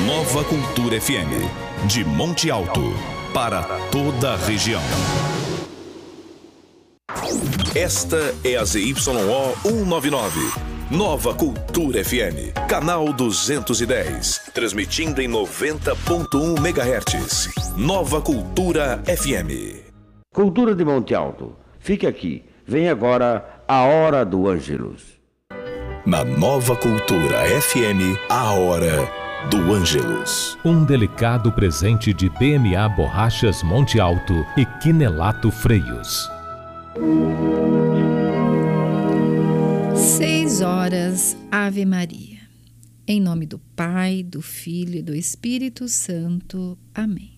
Nova Cultura FM, de Monte Alto, para toda a região. Esta é a ZYO 199, Nova Cultura FM, canal 210, transmitindo em 90.1 MHz. Nova Cultura FM. Cultura de Monte Alto, fique aqui. Vem agora a Hora do Ângelus. Na Nova Cultura FM, a Hora do Ângelus. Um delicado presente de BMA Borrachas Monte Alto e Quinelato Freios. 6h, Ave Maria. Em nome do Pai, do Filho e do Espírito Santo. Amém.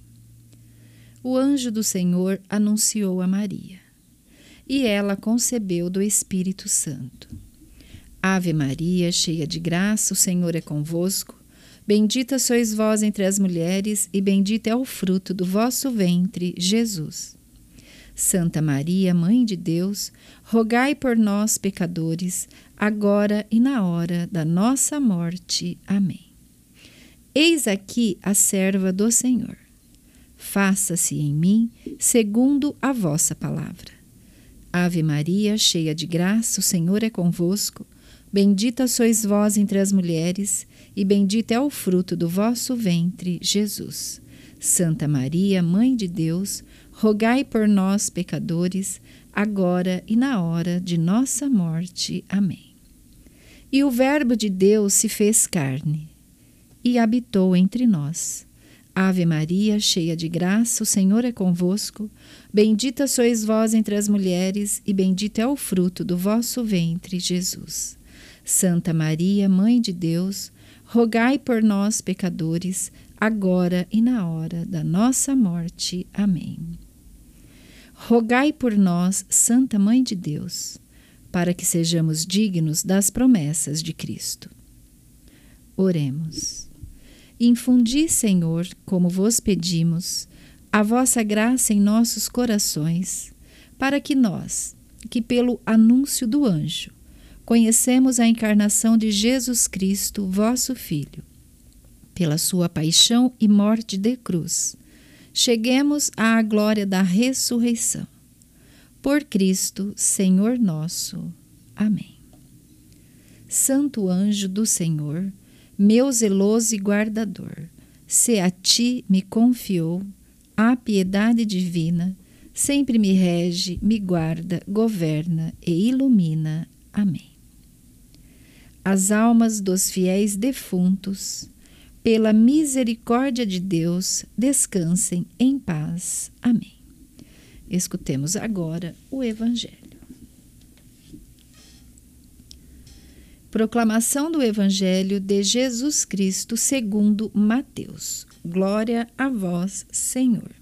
O anjo do Senhor anunciou a Maria, e ela concebeu do Espírito Santo. Ave Maria, cheia de graça, o Senhor é convosco. Bendita sois vós entre as mulheres, e bendito é o fruto do vosso ventre, Jesus. Santa Maria, Mãe de Deus, rogai por nós, pecadores, agora e na hora da nossa morte. Amém. Eis aqui a serva do Senhor. Faça-se em mim segundo a vossa palavra. Ave Maria, cheia de graça, o Senhor é convosco. Bendita sois vós entre as mulheres, e bendito é o fruto do vosso ventre, Jesus. Santa Maria, Mãe de Deus, rogai por nós, pecadores, agora e na hora de nossa morte. Amém. E o Verbo de Deus se fez carne e habitou entre nós. Ave Maria, cheia de graça, o Senhor é convosco. Bendita sois vós entre as mulheres, e bendito é o fruto do vosso ventre, Jesus. Santa Maria, Mãe de Deus, rogai por nós, pecadores, agora e na hora da nossa morte. Amém. Rogai por nós, Santa Mãe de Deus, para que sejamos dignos das promessas de Cristo. Oremos. Infundi, Senhor, como vos pedimos, a vossa graça em nossos corações, para que nós, que pelo anúncio do anjo, conhecemos a encarnação de Jesus Cristo, vosso Filho, pela sua paixão e morte de cruz, cheguemos à glória da ressurreição. Por Cristo, Senhor nosso. Amém. Santo anjo do Senhor, meu zeloso e guardador, se a ti me confiou a piedade divina, sempre me rege, me guarda, governa e ilumina. Amém. As almas dos fiéis defuntos, pela misericórdia de Deus, descansem em paz. Amém. Escutemos agora o Evangelho. Proclamação do Evangelho de Jesus Cristo segundo Mateus. Glória a vós, Senhor.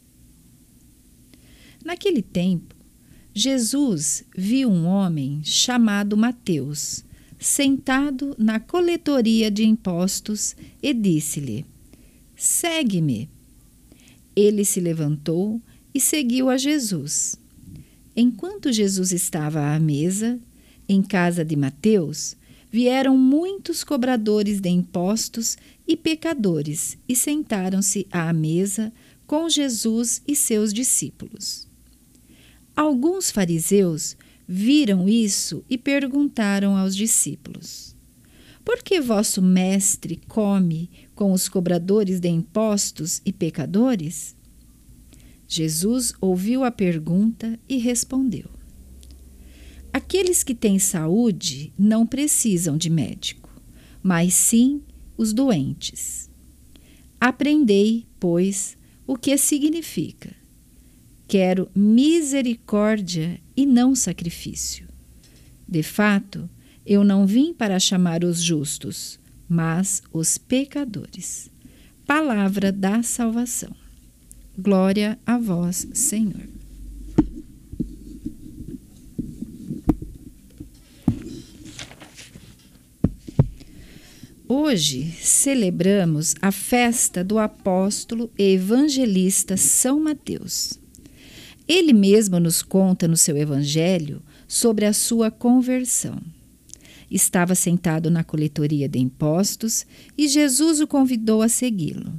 Naquele tempo, Jesus viu um homem chamado Mateus, sentado na coletoria de impostos, e disse-lhe: Segue-me. Ele se levantou e seguiu a Jesus. Enquanto Jesus estava à mesa, em casa de Mateus, vieram muitos cobradores de impostos e pecadores e sentaram-se à mesa com Jesus e seus discípulos. Alguns fariseus viram isso e perguntaram aos discípulos: Por que vosso mestre come com os cobradores de impostos e pecadores? Jesus ouviu a pergunta e respondeu: Aqueles que têm saúde não precisam de médico, mas sim os doentes. Aprendei, pois, o que significa: quero misericórdia e não sacrifício. De fato, eu não vim para chamar os justos, mas os pecadores. Palavra da salvação. Glória a vós, Senhor. Hoje celebramos a festa do apóstolo e evangelista São Mateus. Ele mesmo nos conta no seu evangelho sobre a sua conversão. Estava sentado na coletoria de impostos e Jesus o convidou a segui-lo.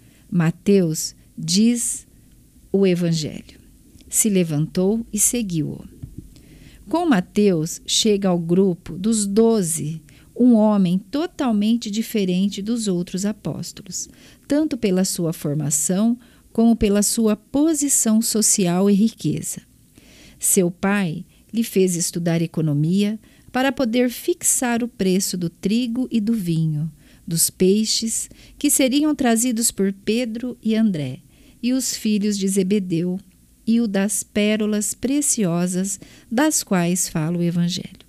Mateus diz o Evangelho. Se levantou e seguiu-o. Com Mateus chega ao grupo dos 12 um homem totalmente diferente dos outros apóstolos, tanto pela sua formação como pela sua posição social e riqueza. Seu pai lhe fez estudar economia para poder fixar o preço do trigo e do vinho, dos peixes que seriam trazidos por Pedro e André, e os filhos de Zebedeu, e o das pérolas preciosas das quais fala o Evangelho.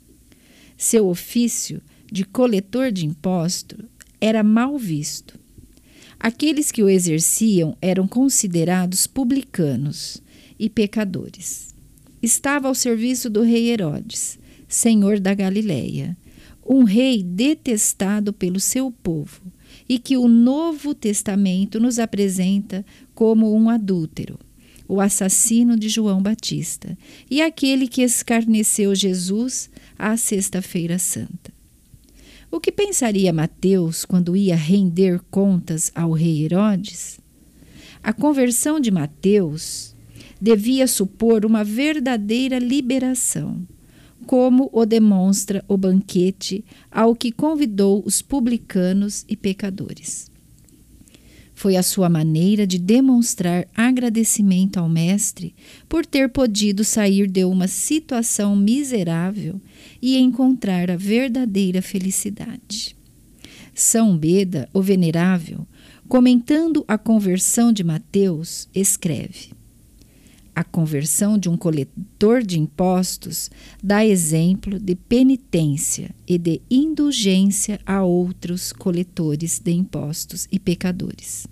Seu ofício de coletor de impostos era mal visto. Aqueles que o exerciam eram considerados publicanos e pecadores. Estava ao serviço do rei Herodes, senhor da Galileia, um rei detestado pelo seu povo e que o Novo Testamento nos apresenta como um adúltero, o assassino de João Batista e aquele que escarneceu Jesus à Sexta-feira Santa. O que pensaria Mateus quando ia render contas ao rei Herodes? A conversão de Mateus devia supor uma verdadeira liberação, como o demonstra o banquete ao que convidou os publicanos e pecadores. Foi a sua maneira de demonstrar agradecimento ao Mestre por ter podido sair de uma situação miserável e encontrar a verdadeira felicidade. São Beda, o Venerável, comentando a conversão de Mateus, escreve: a conversão de um coletor de impostos dá exemplo de penitência e de indulgência a outros coletores de impostos e pecadores.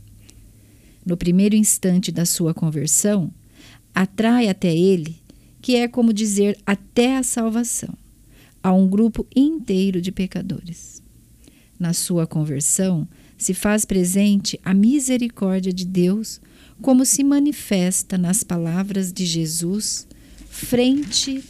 No primeiro instante da sua conversão, atrai até ele, que é como dizer até a salvação, a um grupo inteiro de pecadores. Na sua conversão, se faz presente a misericórdia de Deus, como se manifesta nas palavras de Jesus frente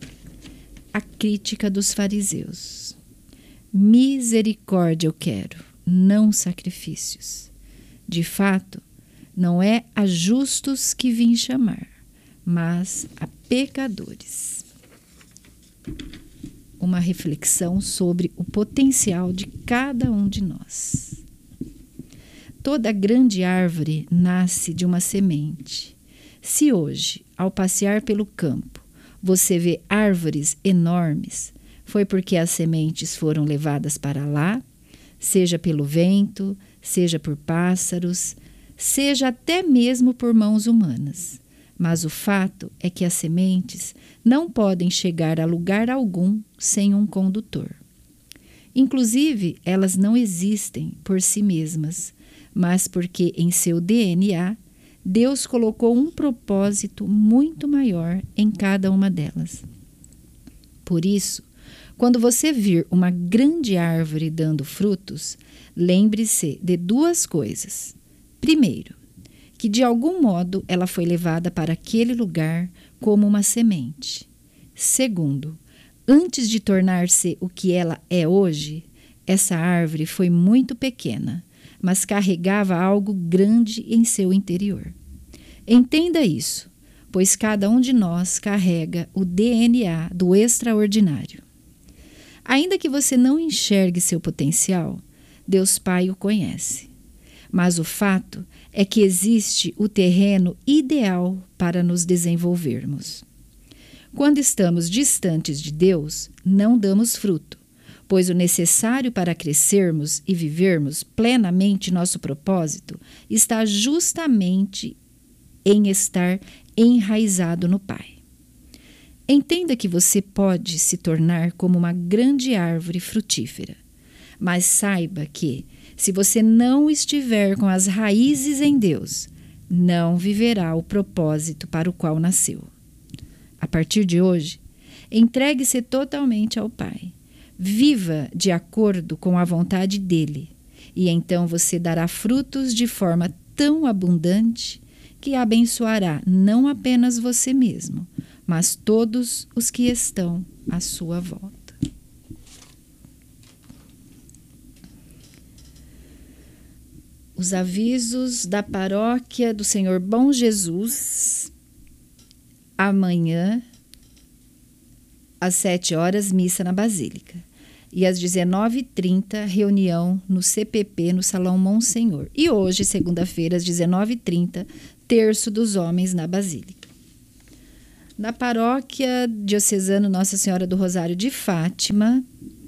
à crítica dos fariseus. Misericórdia eu quero, não sacrifícios. De fato, não é a justos que vim chamar, mas a pecadores. Uma reflexão sobre o potencial de cada um de nós. Toda grande árvore nasce de uma semente. Se hoje, ao passear pelo campo, você vê árvores enormes, foi porque as sementes foram levadas para lá, seja pelo vento, seja por pássaros, seja até mesmo por mãos humanas. Mas o fato é que as sementes não podem chegar a lugar algum sem um condutor. Inclusive, elas não existem por si mesmas, mas porque em seu DNA, Deus colocou um propósito muito maior em cada uma delas. Por isso, quando você vir uma grande árvore dando frutos, lembre-se de duas coisas. Primeiro, que de algum modo ela foi levada para aquele lugar como uma semente. Segundo, antes de tornar-se o que ela é hoje, essa árvore foi muito pequena, mas carregava algo grande em seu interior. Entenda isso, pois cada um de nós carrega o DNA do extraordinário. Ainda que você não enxergue seu potencial, Deus Pai o conhece. Mas o fato é que existe o terreno ideal para nos desenvolvermos. Quando estamos distantes de Deus, não damos fruto, pois o necessário para crescermos e vivermos plenamente nosso propósito está justamente em estar enraizado no Pai. Entenda que você pode se tornar como uma grande árvore frutífera, mas saiba que, se você não estiver com as raízes em Deus, não viverá o propósito para o qual nasceu. A partir de hoje, entregue-se totalmente ao Pai. Viva de acordo com a vontade dele, e então você dará frutos de forma tão abundante que abençoará não apenas você mesmo, mas todos os que estão à sua volta. os avisos da paróquia do Senhor Bom Jesus. Amanhã, às 7 horas, missa na Basílica. E às 19h30, reunião no CPP, no Salão Monsenhor. E hoje, segunda-feira, às 19h30, terço dos homens na Basílica. Na paróquia diocesana Nossa Senhora do Rosário de Fátima,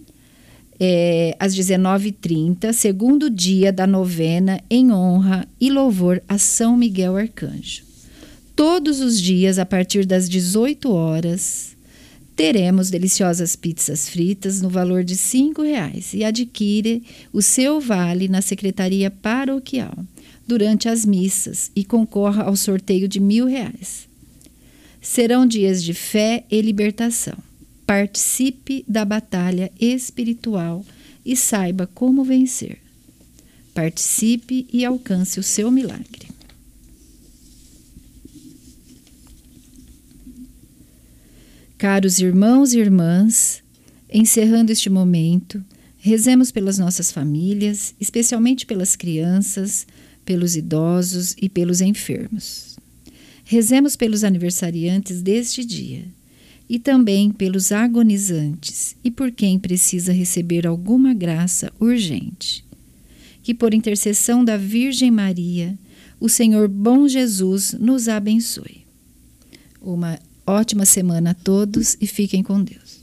às 19h30, segundo dia da novena em honra e louvor a São Miguel Arcanjo. Todos os dias, a partir das 18 horas, teremos deliciosas pizzas fritas no valor de R$5 e adquire o seu vale na Secretaria Paroquial durante as missas e concorra ao sorteio de R$1.000. Serão dias de fé e libertação. Participe da batalha espiritual e saiba como vencer. Participe e alcance o seu milagre. Caros irmãos e irmãs, encerrando este momento, rezemos pelas nossas famílias, especialmente pelas crianças, pelos idosos e pelos enfermos. Rezemos pelos aniversariantes deste dia e também pelos agonizantes e por quem precisa receber alguma graça urgente. Que por intercessão da Virgem Maria, o Senhor Bom Jesus nos abençoe. Uma ótima semana a todos e fiquem com Deus.